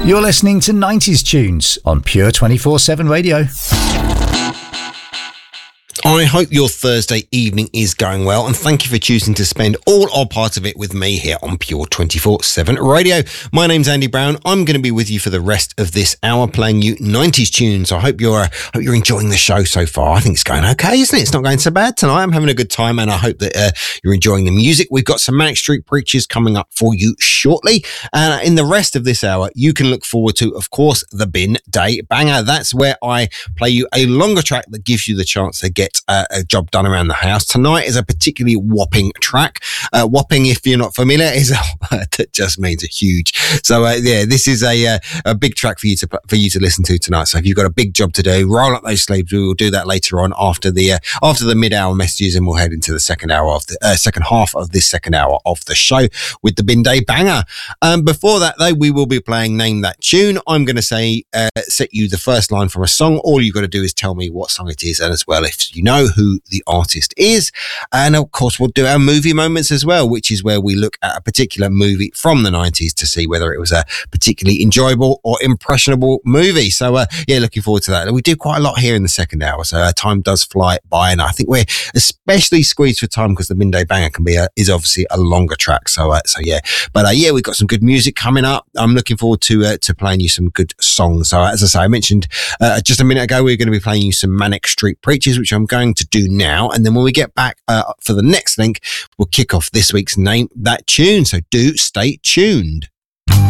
You're listening to 90s Tunes on Pure 24/7 Radio. I hope your Thursday evening is going well, and thank you for choosing to spend all or part of it with me here on Pure 24/7 Radio. My name's Andy Brown. I'm going to be with you for the rest of this hour, playing you 90s tunes. I hope you're enjoying the show so far. I think it's going okay, isn't it? It's not going so bad tonight. I'm having a good time, and I hope that you're enjoying the music. We've got some Manic Street Preachers coming up for you shortly, and in the rest of this hour, you can look forward to, of course, the Bin Day Banger. That's where I play you a longer track that gives you the chance to get a job done around the house. Tonight is a particularly whopping track. Whopping, if you're not familiar, is a word that just means a huge. So this is a big track for you to listen to tonight. So if you've got a big job to do, roll up those sleeves. We will do that later on after the mid-hour messages, and we'll head into the second half of this second hour of the show with the Bin Day Banger. Before that, though, we will be playing Name That Tune. I'm going to say set you the first line from a song. All you've got to do is tell me what song it is, and as well, if you know who the artist is. And of course, we'll do our movie moments as well, which is where we look at a particular movie from the 90s to see whether it was a particularly enjoyable or impressionable movie. So looking forward to that. We do quite a lot here in the second hour, so time does fly by, and I think we're especially squeezed for time because the Bin Day Banger is obviously a longer track. We've got some good music coming up. I'm looking forward to playing you some good songs. So as I say, I mentioned just a minute ago, we're going to be playing you some Manic Street Preachers, which I'm going to do now, and then when we get back for the next link, we'll kick off this week's Name That Tune. So do stay tuned.